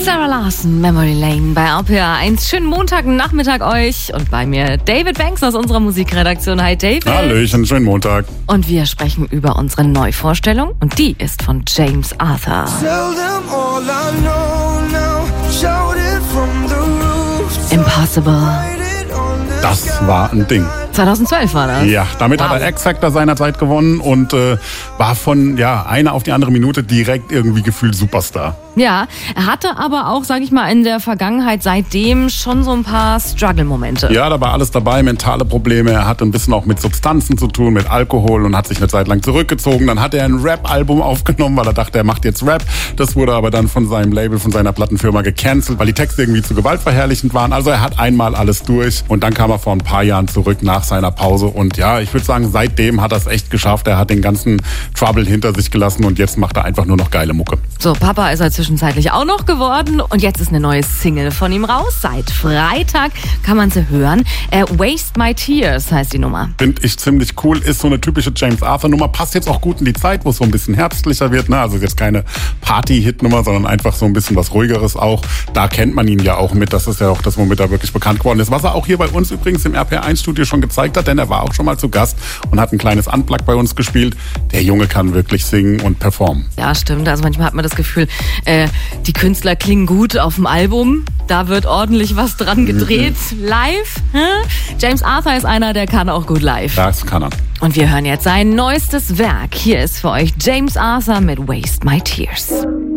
Sarah Larson, Memory Lane bei RPA 1. Schönen Montagnachmittag euch und bei mir David Banks aus unserer Musikredaktion. Hi David. Hallöchen, schönen Montag. Und wir sprechen über unsere Neuvorstellung und die ist von James Arthur. Impossible. Das war ein Ding. 2012 war das. Ja, damit hat er X-Factor seinerzeit gewonnen und war von einer auf die andere Minute direkt irgendwie gefühlt Superstar. Ja, er hatte aber auch, sag ich mal, in der Vergangenheit seitdem schon so ein paar Struggle-Momente. Ja, da war alles dabei, mentale Probleme. Er hatte ein bisschen auch mit Substanzen zu tun, mit Alkohol und hat sich eine Zeit lang zurückgezogen. Dann hat er ein Rap-Album aufgenommen, weil er dachte, er macht jetzt Rap. Das wurde aber dann von seinem Label, von seiner Plattenfirma gecancelt, weil die Texte irgendwie zu gewaltverherrlichend waren. Also er hat einmal alles durch und dann kam er vor ein paar Jahren zurück nach seiner Pause. Und ja, ich würde sagen, seitdem hat er es echt geschafft. Er hat den ganzen Trouble hinter sich gelassen und jetzt macht er einfach nur noch geile Mucke. So, Papa ist er zwischenzeitlich auch noch geworden und jetzt ist eine neue Single von ihm raus. Seit Freitag kann man sie hören. Waste My Tears heißt die Nummer. Finde ich ziemlich cool. Ist so eine typische James Arthur Nummer. Passt jetzt auch gut in die Zeit, wo es so ein bisschen herbstlicher wird. Ne? Also jetzt keine Party-Hit-Nummer, sondern einfach so ein bisschen was Ruhigeres auch. Da kennt man ihn ja auch mit. Das ist ja auch das, womit er wirklich bekannt geworden ist. Was er auch hier bei uns übrigens im RPA1-Studio schon gezeigt hat, denn er war auch schon mal zu Gast und hat ein kleines Unplugged bei uns gespielt. Der Junge kann wirklich singen und performen. Ja, stimmt. Also manchmal hat man das Gefühl, die Künstler klingen gut auf dem Album. Da wird ordentlich was dran gedreht. Live. James Arthur ist einer, der kann auch gut live. Das kann er. Und wir hören jetzt sein neuestes Werk. Hier ist für euch James Arthur mit Waste My Tears.